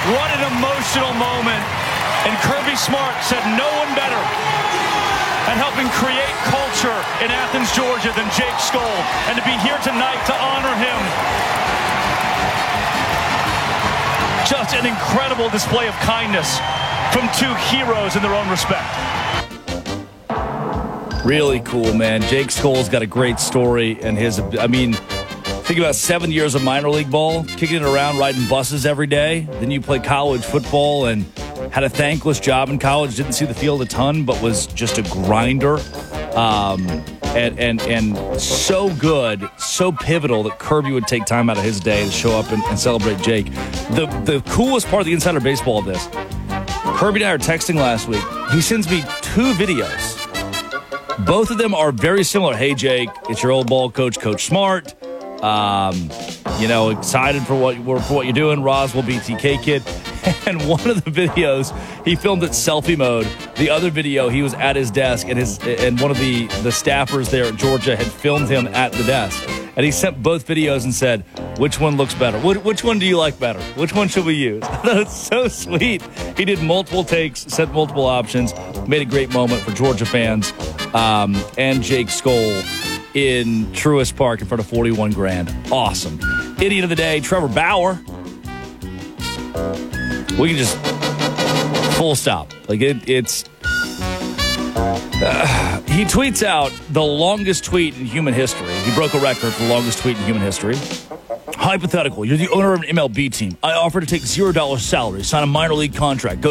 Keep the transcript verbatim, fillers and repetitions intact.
What an emotional moment. And Kirby Smart said no one better at helping create culture in Athens, Georgia than Jake Skoll. And to be here tonight to honor him. Just an incredible display of kindness from two heroes in their own respect. Really cool, man. Jake Skoll's got a great story, and his, I mean, think about seven years of minor league ball, kicking it around, riding buses every day. Then you play college football and had a thankless job in college. Didn't see the field a ton, but was just a grinder. Um, and, and, and so good, so pivotal that Kirby would take time out of his day to show up and, and celebrate Jake. The, the coolest part of the insider baseball of this, Kirby and I are texting last week. He sends me two videos. Both of them are very similar. Hey, Jake, it's your old ball coach, Coach Smart. Um, you know, excited for what for what you're doing, Roswell B T K kid. And one of the videos, he filmed it selfie mode. The other video, he was at his desk, and his and one of the, the staffers there at Georgia had filmed him at the desk. And he sent both videos and said, which one looks better? Which, which one do you like better? Which one should we use? That's so sweet. He did multiple takes, sent multiple options, made a great moment for Georgia fans. Um, and Jake Skoll in Truist Park in front of forty-one grand. Awesome. Idiot of the day, Trevor Bauer. We can just full stop. Like it, it's. Uh, he tweets out the longest tweet in human history. He broke a record for the longest tweet in human history. Hypothetical. You're the owner of an M L B team. I offer to take zero dollars salary, sign a minor league contract. Go